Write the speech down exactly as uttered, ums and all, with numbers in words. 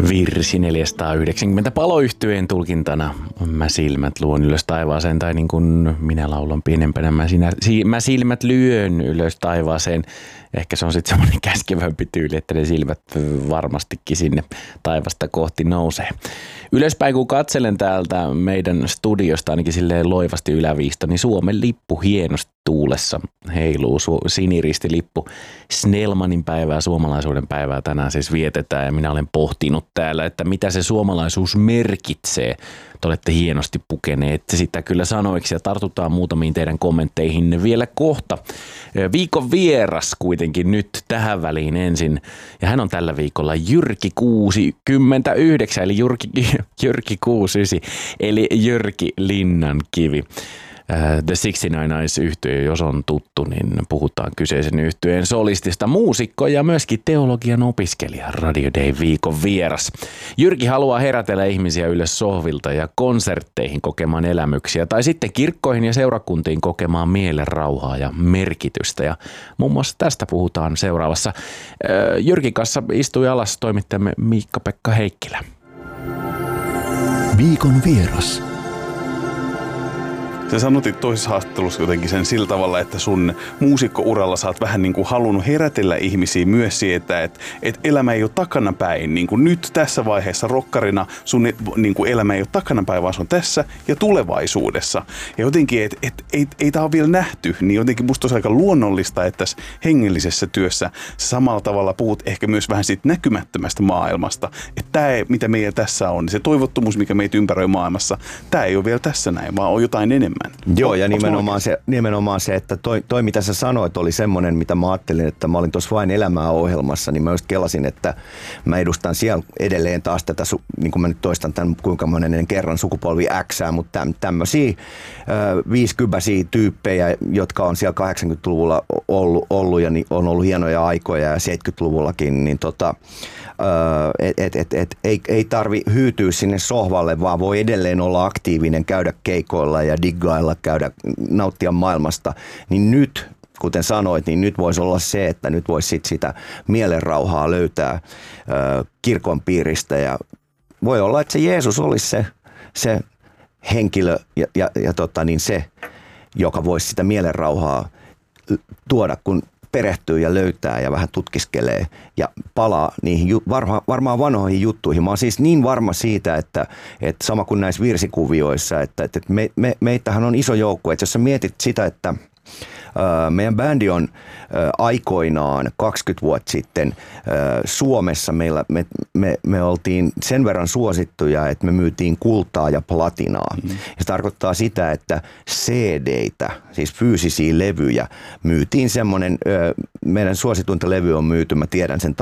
Virsi neljäsataayhdeksänkymmentä paloyhtyeen tulkintana. Mä silmät luon ylös taivaaseen, tai niin kuin minä laulan pienempänä, mä, sinä, si, mä silmät lyön ylös taivaaseen. Ehkä se on sitten semmoinen käskevämpi tyyli, että ne silmät varmastikin sinne taivasta kohti nousee. Ylöspäin kun katselen täältä meidän studiosta ainakin silleen loivasti yläviisto, niin Suomen lippu hienosti tuulessa heiluu. Siniristilippu. Snellmanin päivää, suomalaisuuden päivää tänään siis vietetään, ja minä olen pohtinut täällä, että mitä se suomalaisuus merkitsee. Te olette hienosti pukeneet sitä kyllä sanoiksi, ja tartutaan muutamiin teidän kommentteihin vielä kohta. Viikon vieras kuitenkin nyt tähän väliin ensin, ja hän on tällä viikolla Jyrki kuusikymmentäyhdeksän, eli Jyrki, Jyrki kuusikymmentäyhdeksän, eli Jyrki Linnankivi. The sixty-nine Eyes-yhtye, jos on tuttu, niin puhutaan kyseisen yhtyeen solistista, muusikko ja myöskin teologian opiskelija, Radio Day viikon vieras. Jyrki haluaa herätellä ihmisiä ylös sohvilta ja konsertteihin kokemaan elämyksiä, tai sitten kirkkoihin ja seurakuntiin kokemaan mielen rauhaa ja merkitystä. Ja muun muassa tästä puhutaan seuraavassa. Jyrkin kanssa istui alas toimittajamme Miikka-Pekka Heikkilä. Viikon vieras. Sä sanotit toisessa haastattelussa jotenkin sen sillä tavalla, että sun muusikkouralla sä oot vähän niin kuin halunnut herätellä ihmisiä myös siitä, että, että elämä ei ole takanapäin. Niin kuin nyt tässä vaiheessa rokkarina sun niin kuin elämä ei ole takanapäin, vaan se on tässä ja tulevaisuudessa. Ja jotenkin, että et, ei, ei tämä ole vielä nähty, niin jotenkin musta olisi aika luonnollista, että tässä hengellisessä työssä sä samalla tavalla puhut ehkä myös vähän siitä näkymättömästä maailmasta. Että tämä, mitä meillä tässä on, se toivottomuus, mikä meitä ympäröi maailmassa, tämä ei ole vielä tässä näin, vaan on jotain enemmän. Joo, ja nimenomaan se, nimenomaan se, että toi, toi mitä sä sanoit oli semmoinen, mitä mä ajattelin, että mä olin tuossa Vain elämää -ohjelmassa, niin mä just kelasin, että mä edustan siellä edelleen taas tätä, niin kuin mä nyt toistan tämän kuinka monen kerran sukupolvi Xää, mutta tämmöisiä viisikypäisiä tyyppejä, jotka on siellä kahdeksankymmentäluvulla ollut, ollut ja niin on ollut hienoja aikoja ja seitsemänkymmentäluvullakin, niin tota, et, et, et, et, ei, ei tarvi hyytyä sinne sohvalle, vaan voi edelleen olla aktiivinen, käydä keikoilla ja diggailla, käydä, nauttia maailmasta, niin nyt, kuten sanoit, niin nyt voisi olla se, että nyt voisi sit sitä mielenrauhaa löytää ö, kirkon piiristä, ja voi olla, että se Jeesus olisi se, se henkilö ja, ja, ja tota, niin se, joka voisi sitä mielenrauhaa tuoda, kun perehtyy ja löytää ja vähän tutkiskelee ja palaa niihin varma, varmaan vanhoihin juttuihin. Mä oon siis niin varma siitä, että, että sama kuin näissä virsikuvioissa, että, että me, me, meitähän on iso joukko. Että jos sä mietit sitä, että meidän bändi on aikoinaan kaksikymmentä vuotta sitten Suomessa, meillä, me, me, me oltiin sen verran suosittuja, että me myytiin kultaa ja platinaa. Mm. Ja se tarkoittaa sitä, että C D:itä, siis fyysisiä levyjä, myytiin semmoinen, meidän suosituinta levy on myyty, mä tiedän sen